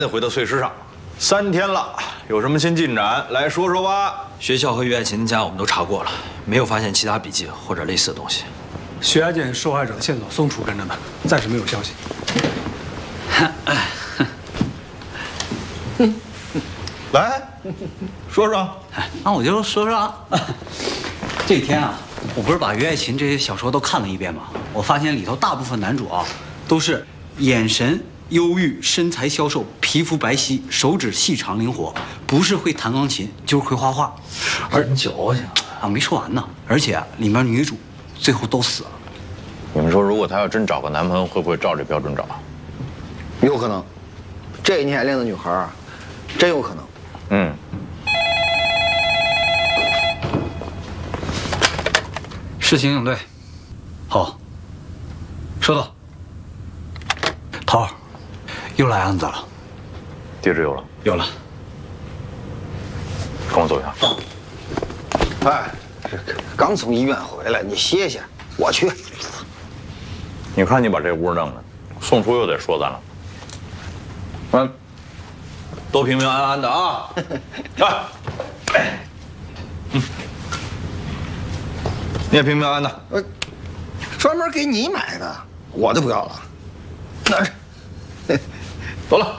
得回到碎尸上。3天了，有什么新进展？来说说吧。 学校和于爱琴家我们都查过了，没有发现其他笔记或者类似的东西。 血案件受害者的线索松楚跟着呢，暂时没有消息。 来，说说。 那我就说说啊，这天啊，我不是把于爱琴这些小说都看了一遍吗？我发现里头大部分男主啊，都是眼神忧郁、身材消瘦、皮肤白皙、手指细长灵活，不是会弹钢琴，就是会画画。 而你矫情啊，没说完呢。而且啊，里面女主最后都死了。 你们说，如果她要真找个男朋友，会不会照这标准找？ 有可能，这年龄的女孩啊，真有可能。 嗯。 事情应对，好。收到。头儿，又来案子了。 地址有了。 有了。 跟我走一下。 哎，这刚从医院回来，你歇歇，我去。 你看你把这屋弄的，宋初又得说咱了。嗯，都平平安安的啊。来，你也平平安安的。 专门给你买的，我的不要了。哪儿？ 走了。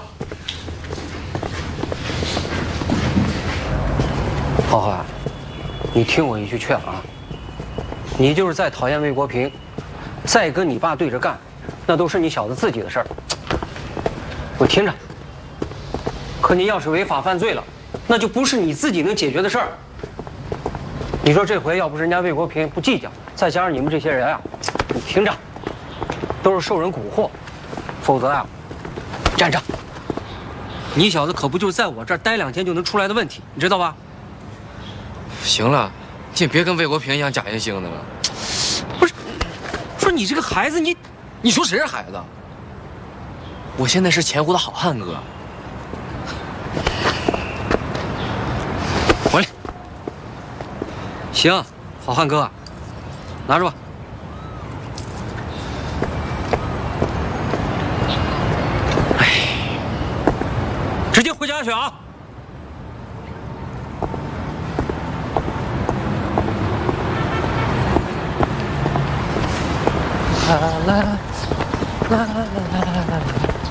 浩瀚，你听我一句劝啊，你就是再讨厌魏国平，再跟你爸对着干，那都是你小子自己的事儿。我听着。可你要是违法犯罪了，那就不是你自己能解决的事儿。你说这回要不是人家魏国平不计较，再加上你们这些人啊，你听着，都是受人蛊惑，否则啊，站着。你小子可不就是在我这儿待2天就能出来的问题，你知道吧？ 行了，你别跟魏国平一样假惺惺的了。 不是，说你这个孩子， 你说谁是孩子？我现在是钱湖的好汉哥。 回来。行，好汉哥，拿着吧。哎，直接回家去啊！啦啦啦啦啦啦。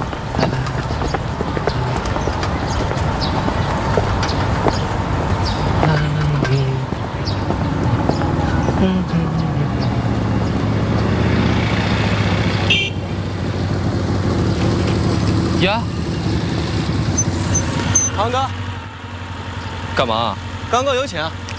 呀， 航哥， 干嘛？ 刚哥有请。